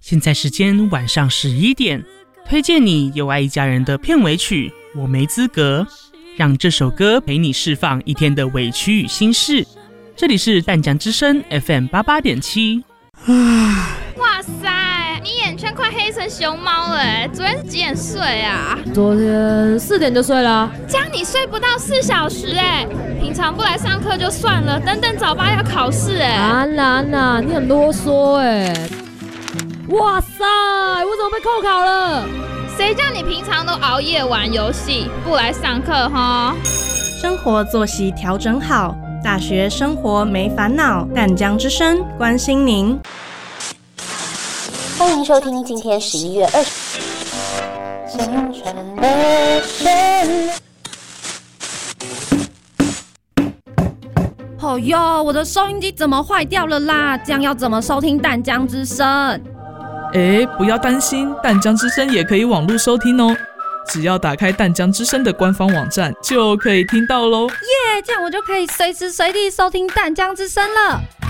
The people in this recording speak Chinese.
现在时间晚上11点，推荐你有爱一家人的片尾曲《我没资格》，让这首歌陪你释放一天的委屈与心事。这里是淡江之声 FM88.7。 哇塞，你眼圈快黑成熊猫了耶！昨天是几点睡啊？ 昨天4点就睡了。 这样你睡不到4小时耶！平常不来上课就算了，等等早八要考试耶！ 安娜，你很啰嗦耶！哇塞，我怎么被扣考了？ 谁叫你平常都熬夜玩游戏，不来上课齁？ 生活作息调整好，大学生活没烦恼。淡江之声关心您。 欢迎收听今天11月20清晨的旋律。 哦哟，我的收音机怎么坏掉了啦？这样要怎么收听淡江之声？ 不要担心，淡江之声也可以网络收听哦。只要打开淡江之声的官方网站，就可以听到咯。 耶，这样我就可以随时随地收听淡江之声了。